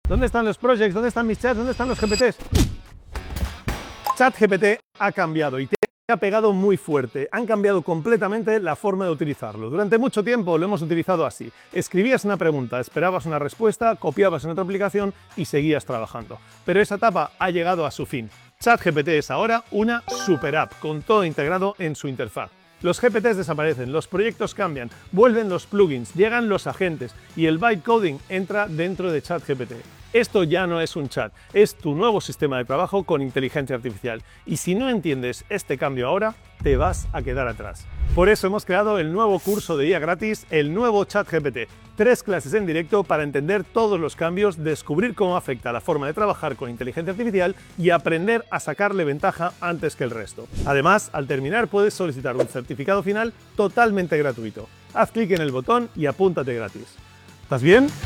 ¿Dónde están los projects? ¿Dónde están mis chats? ¿Dónde están los GPTs? ChatGPT ha cambiado y te ha pegado muy fuerte. Han cambiado completamente la forma de utilizarlo. Durante mucho tiempo lo hemos utilizado así. Escribías una pregunta, esperabas una respuesta, copiabas en otra aplicación y seguías trabajando. Pero esa etapa ha llegado a su fin. ChatGPT es ahora una super app con todo integrado en su interfaz. Los GPTs desaparecen, los proyectos cambian, vuelven los plugins, llegan los agentes y el bytecoding entra dentro de ChatGPT. Esto ya no es un chat, es tu nuevo sistema de trabajo con inteligencia artificial. Y si no entiendes este cambio ahora, te vas a quedar atrás. Por eso hemos creado el nuevo curso de IA gratis, el nuevo ChatGPT. 3 clases en directo para entender todos los cambios, descubrir cómo afecta la forma de trabajar con inteligencia artificial y aprender a sacarle ventaja antes que el resto. Además, al terminar puedes solicitar un certificado final totalmente gratuito. Haz clic en el botón y apúntate gratis. ¿Estás bien?